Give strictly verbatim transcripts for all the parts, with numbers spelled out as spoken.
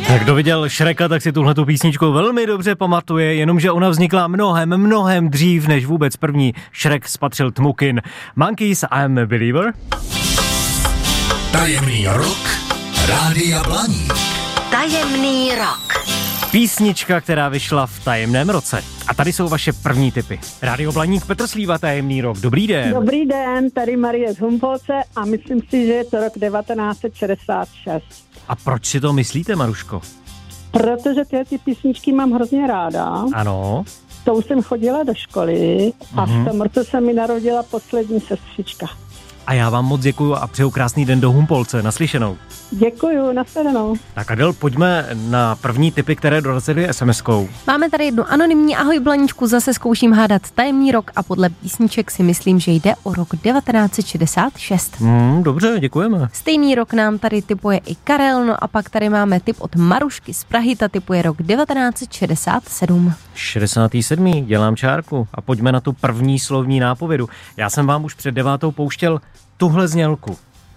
Tak kdo viděl Shreka, tak si tuhletu písničku velmi dobře pamatuje, jenomže ona vznikla mnohem, mnohem dřív, než vůbec první Shrek spatřil tmukin. Monkeys, I'm a Believer. Tajemný rok Rádia Blaník. Tajemný rok. Písnička, která vyšla v tajemném roce. A tady jsou vaše první tipy. Rádio Blaník, Petr Slíva, Tajemný rok. Dobrý den. Dobrý den, tady Marie z Humpolce a myslím si, že je to rok devatenáct set šedesát šest. A proč si to myslíte, Maruško? Protože tyhle ty písničky mám hrozně ráda. Ano. Tou jsem chodila do školy a Mhm. v tom roce se mi narodila poslední sestřička. A já vám moc děkuju a přeju krásný den do Humpolce. Naslyšenou. Děkuju, nashledanou. Tak Adel, pojďme na první tipy, které dorazily es em eskou. Máme tady jednu anonymní ahoj Blaníčku, zase zkouším hádat tajemný rok a podle písniček si myslím, že jde o rok devatenáct set šedesát šest. Hmm, dobře, děkujeme. Stejný rok nám tady tipuje i Karel, no a pak tady máme tip od Marušky z Prahy, ta tipuje rok devatenáct set šedesát sedm. šedesátý sedmý dělám čárku a pojďme na tu první slovní nápovědu. Já jsem vám už před devátou pouštěl tuhle znělku.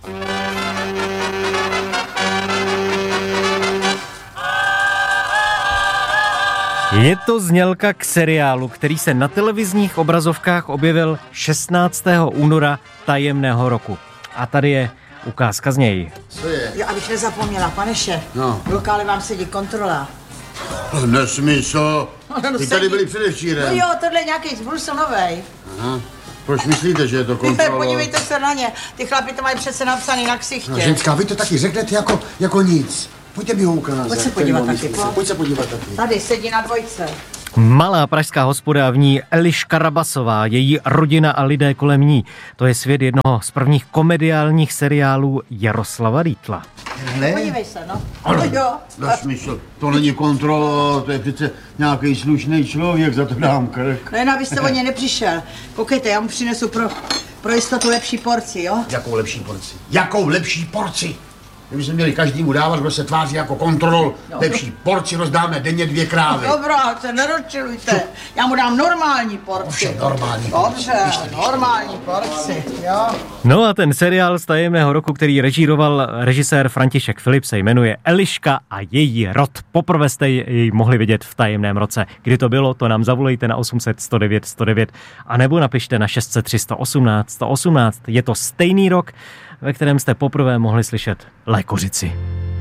Je to znělka k seriálu, který se na televizních obrazovkách objevil šestnáctého února tajemného roku. A tady je ukázka z něj. Co je? Jo, abych nezapomněla, pane šéf. No. V lokále vám sedí kontrola. Nesmysl. No, Ty tady sedí. byli předevčírem. No jo, tohle je nějaký Brusel novej. Aha. Proč myslíte, že je to kontrola? Podívejte se na ně. Ty chlapi to mají přece napsaný na ksichtě. No, ženská, vy to taky řeknete jako, jako nic. Pojďte mi ho ukázat. Pojď se podívat Který taky, myslíte? po. Pojď se podívat taky. Tady sedí na dvojce. Malá pražská hospoda, v ní Eliška Rabasová, její rodina a lidé kolem ní. To je svět jednoho z prvních komediálních seriálů Jaroslava Rýtla. Ne? Podívej se, no. No jo. Nesmysl. To není kontrola, to je přece nějaký slušný člověk, za to dám krk. No jen abyste o ně nepřišel. Koukejte, já mu přinesu pro, pro jistotu lepší porci, jo? Jakou lepší porci? Jakou lepší porci? Kdybychom měli každému dávat, kdo se tváří jako kontrol, No. lepší porci rozdáme denně dvě krávy. Dobrá, se nerozčilujte. Já mu dám normální porci. Ovšem normální Dobře, normální porci, jo? No a ten seriál z tajemného roku, který režíroval režisér František Filip, se jmenuje Eliška a její rod. Poprvé jste jej mohli vidět v tajemném roce. Kdy to bylo, to nám zavolejte na osm set sto devět sto devět a nebo napište na šest set tři sto osmnáct sto osmnáct. Je to stejný rok, ve kterém jste poprvé mohli slyšet Lékořici.